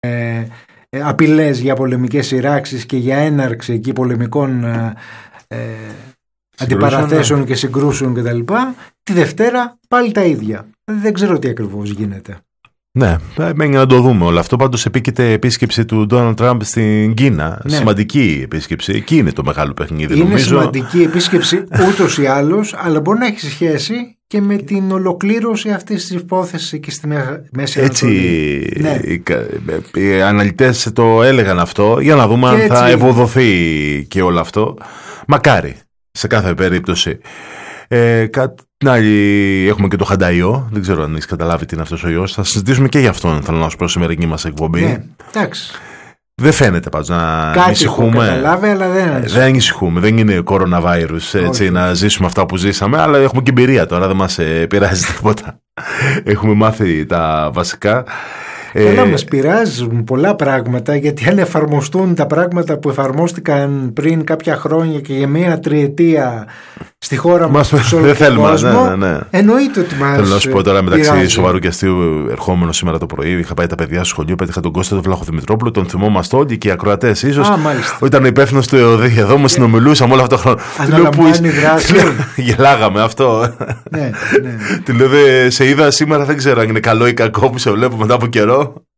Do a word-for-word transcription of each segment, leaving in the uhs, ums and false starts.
ε, ε, απειλές για πολεμικές σειράξεις και για έναρξη εκεί πολεμικών ε, ε, αντιπαραθέσεων και συγκρούσεων κτλ. Τη Δευτέρα πάλι τα ίδια. Δεν ξέρω τι ακριβώς γίνεται. Ναι, μένει να το δούμε όλο αυτό. Πάντως επίκειται επίσκεψη του Ντόναλντ Τραμπ στην Κίνα. Ναι. Σημαντική επίσκεψη. Εκεί είναι το μεγάλο παιχνίδι. Είναι νομίζω. Σημαντική επίσκεψη ούτως ή άλλως, αλλά μπορεί να έχει σχέση και με την ολοκλήρωση αυτής της υπόθεσης εκεί στη Μέση Ανατολή. Έτσι, ναι. οι, οι αναλυτές το έλεγαν αυτό, για να δούμε και αν θα ευοδοθεί και όλο αυτό. Μακάρι, σε κάθε περίπτωση. Ε, κάτι Να, έχουμε και το Χανταϊό. Δεν ξέρω αν έχεις καταλάβει τι είναι αυτός ο ιός. Θα συζητήσουμε και γι' αυτόν, θέλω να σου πω, σημερινή μας εκπομπή. Ναι, εντάξει. Δεν φαίνεται πάντως να κάτι ανησυχούμε. Κάτι έχω καταλάβει, αλλά δεν ανησυχούμε. Δεν ανησυχούμε. Δεν είναι κοροναβάιρους, έτσι, να ζήσουμε αυτά που ζήσαμε. Αλλά έχουμε και εμπειρία τώρα, δεν μας ε, πειράζει τίποτα. Έχουμε μάθει τα βασικά. Καλά, μας πειράζουν πολλά πράγματα, γιατί αν εφαρμοστούν τα πράγματα που εφαρμόστηκαν πριν κάποια χρόνια και για μία τριετία στη χώρα μας, σε όλο τον κόσμο, ναι, ναι, ναι. εννοείται ότι μας Θέλω να σου πω τώρα, μεταξύ πειράζει. Σοβαρού και αστείου, ερχόμενο σήμερα το πρωί, είχα πάει τα παιδιά στο σχολείο, πέτυχα τον Κώστα τον Βλαχοδημητρόπουλο, τον θυμόμαστε όλοι και οι ακροατές ίσως. Α, μάλιστα. Ήταν υπεύθυνος του ΕΟΔΗ, εδώ μας συνομιλούσαμε όλο αυτό το χρόνο. Αναλαμβάνει δράση. Γελάγαμε αυτό. Ναι, ναι. Τη λέω, σε είδα σήμερα, δεν ξέρω αν είναι καλό ή κακό που σε βλέπω μετά από καιρό.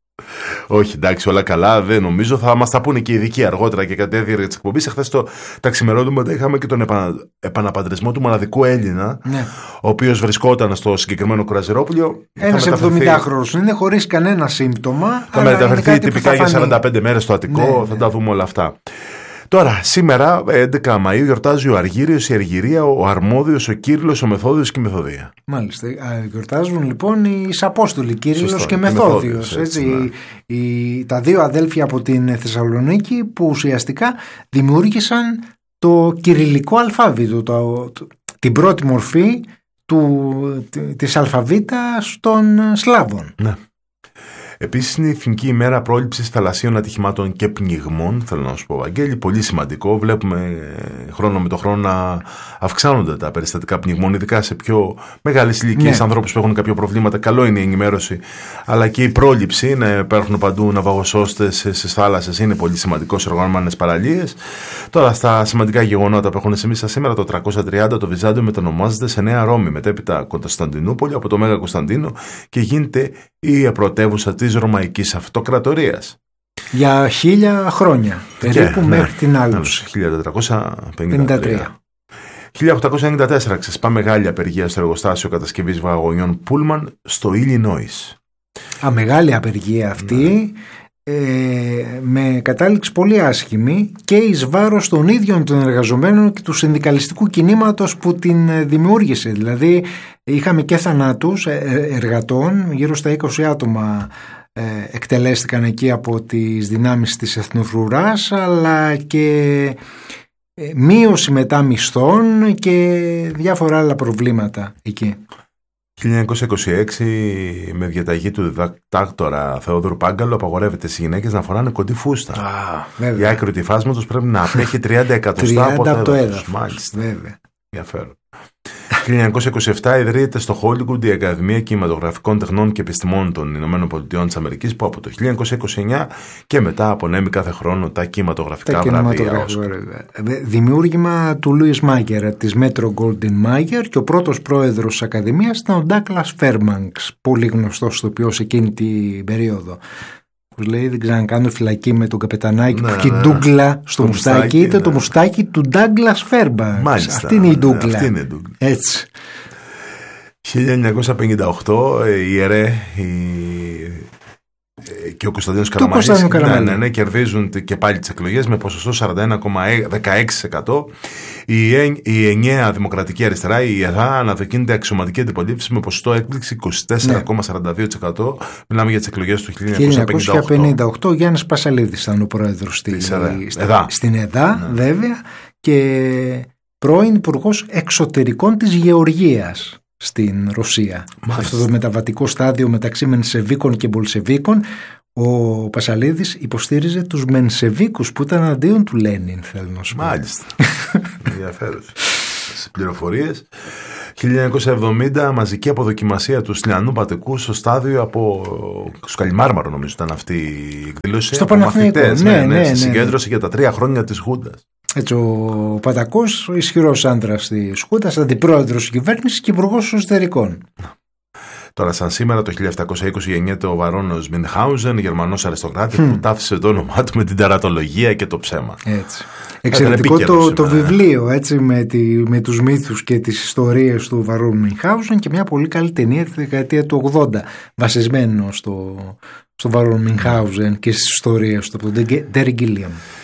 Όχι, εντάξει, όλα καλά, δεν νομίζω. Θα μας τα πούνε και οι ειδικοί αργότερα και κατά τη διάρκεια της εκπομπής. Εχθές το τα ξημερώτημα είχαμε και τον επανα... επαναπατρισμό του μοναδικού Έλληνα, ναι. ο οποίος βρισκόταν στο συγκεκριμένο κρουαζιρόπουλο. Ένας εβδομηντάχρονος είναι, χωρίς κανένα σύμπτωμα. Θα μεταφερθεί τυπικά για σαράντα πέντε μέρες στο Αττικό, ναι, θα ναι. τα δούμε όλα αυτά. Τώρα, σήμερα, έντεκα Μαΐου, γιορτάζει ο Αργύριος, η Αργυρία, ο Αρμόδιος, ο Κύριλλος, ο Μεθόδιος και η Μεθοδία. Μάλιστα. Γιορτάζουν λοιπόν οι Απόστολοι, Κύριλλος και Μεθόδιος. Έτσι, έτσι, ναι. οι, τα δύο αδέλφια από την Θεσσαλονίκη που ουσιαστικά δημιούργησαν το κυριλικό αλφάβητο, το, το, την πρώτη μορφή του, της αλφαβήτας των Σλάβων. Ναι. Επίσης είναι η Εθνική ημέρα πρόληψης θαλασσίων ατυχημάτων και πνιγμών. Θέλω να σου πω, Βαγγέλη, πολύ σημαντικό. Βλέπουμε χρόνο με το χρόνο να αυξάνονται τα περιστατικά πνιγμών, ειδικά σε πιο μεγάλες ηλικίες, ναι. ανθρώπους που έχουν κάποια προβλήματα. Καλό είναι η ενημέρωση, αλλά και η πρόληψη. Να υπάρχουν παντού ναυαγοσώστες στις θάλασσες είναι πολύ σημαντικό σε οργανωμένες παραλίες. Τώρα, στα σημαντικά γεγονότα που έχουν συμβεί σήμερα, το τριακόσια τριάντα το Βυζάντιο μετανομάζεται σε Νέα Ρώμη, μετέπειτα Κωνσταντινούπολη από το Μέγα Κωνσταντίνο και γίνεται η πρωτεύουσα της Ρωμαϊκής Αυτοκρατορίας. Για χίλια χρόνια, περίπου και, μέχρι ναι, την Άγνωση. χίλια τετρακόσια πενήντα τρία. χίλια οκτακόσια ενενήντα τέσσερα ξεσπά μεγάλη απεργία στο εργοστάσιο κατασκευής βαγονιών Πούλμαν στο Ιλινόις. Α, μεγάλη απεργία αυτή, ναι. ε, με κατάληξη πολύ άσχημη και εις βάρος των ίδιων των εργαζομένων και του συνδικαλιστικού κινήματος που την δημιούργησε. Δηλαδή είχαμε και θανάτους εργατών, γύρω στα είκοσι άτομα εκτελέστηκαν εκεί από τις δυνάμεις της Εθνοφρουράς, αλλά και μείωση μετά μισθών και διάφορα άλλα προβλήματα εκεί. χίλια εννιακόσια είκοσι έξι, με διαταγή του διδάκτορα Θεόδωρου Πάγκαλου, απαγορεύεται στις γυναίκες να φοράνε κοντή φούστα. Ah, η άκρη του υφάσματος πρέπει να απέχει τριάντα εκατοστά από το έδαφος. Μάλιστα. Βέβαια. Ενδιαφέρον. χίλια εννιακόσια είκοσι επτά ιδρύεται στο Χόλιγουντ η Ακαδημία Κινηματογραφικών Τεχνών και Επιστημών των Ηνωμένων Πολιτειών της Αμερικής, που από το χίλια εννιακόσια είκοσι εννιά και μετά απονέμει κάθε χρόνο τα κινηματογραφικά βραβεία. Δημιούργημα του Λούις Μάγκερ, της Μέτρο Γκόλντεν Μάγκερ, και ο πρώτος πρόεδρος της Ακαδημίας ήταν ο Ντάγκλας Φέρμανξ, πολύ γνωστός ηθοποιός εκείνη την περίοδο. Που λέει, δεν ξέρω αν κάνω φυλακή με τον καπετανάκι ναι, που έχει ναι, ντούγκλα στο το μουστάκι, μουστάκι είτε ναι. το μουστάκι του Ντάγκλας Φέρμπανξ. Αυτή είναι η ντούγκλα. Αυτή είναι η ντούγκλα. Έτσι. χίλια εννιακόσια πενήντα οκτώ η ΕΡΕ η... και ο Κωνσταντίνος Καραμανλής ναι, ναι, ναι, κερδίζουν και πάλι τις εκλογές με ποσοστό σαράντα ένα κόμμα δεκαέξι τοις εκατό. Η, ε, η ενιαία Δημοκρατική Αριστερά, η ΕΔΑ, αναδοκίνεται αξιωματική αντιπολίτευση με ποσοστό έκπληξη είκοσι τέσσερα κόμμα σαράντα δύο τοις εκατό. Μιλάμε για τις εκλογές του χίλια εννιακόσια πενήντα οκτώ. Ο Γιάννης Πασαλίδης ήταν ο πρόεδρος στη, ΕΔΑ. στην ΕΔΑ, ναι. βέβαια, και πρώην υπουργός εξωτερικών της Γεωργίας στην Ρωσία. Μάλιστα. Αυτό το μεταβατικό στάδιο μεταξύ Μενσεβίκων και Μπολσεβίκων, ο Πασαλίδης υποστήριζε τους Μενσεβίκους που ήταν αντίον του Λένιν, θέλω να σου πω. Μάλιστα. Ενδιαφέρον. Στις πληροφορίες. χίλια εννιακόσια εβδομήντα μαζική αποδοκιμασία του Σλιανού Πατεκού στο στάδιο από Σκαλιμάρμαρο, νομίζω ήταν αυτή η εκδήλωση. Στο Παναθηναϊκό. Ναι, ναι, ναι, ναι, στη ναι, συγκέντρωση για τα τρία χρόνια της Χούντας. Έτσι, ο Πατακός, ο ισχυρός άντρας της Χούντας, αντιπρόεδρος της κυβέρνησης και υπουργός εσωτερικών. Τώρα, σαν σήμερα το χίλια επτακόσια είκοσι γεννιέται ο Βαρόνος Μινχάουζεν, Γερμανός αριστοκράτης, mm. που ταύτισε το όνομά του με την τερατολογία και το ψέμα. Έτσι. Εξαιρετικό το, το βιβλίο, έτσι, με, τη, με τους μύθους και τις ιστορίες του Βαρόν Μινχάουζεν, και μια πολύ καλή ταινία τη δεκαετία του ογδόντα, βασισμένο στο, στο Βαρόν Μινχάουζεν και στις ιστορίες του, από τον Τέρι Γκίλιαμ.